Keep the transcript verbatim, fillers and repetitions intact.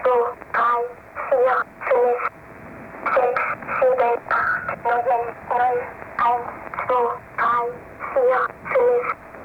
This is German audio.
zwei, drei, vier, fünf, sechs, sieben, acht, neun, null, eins, zwei, drei, vier, fünf,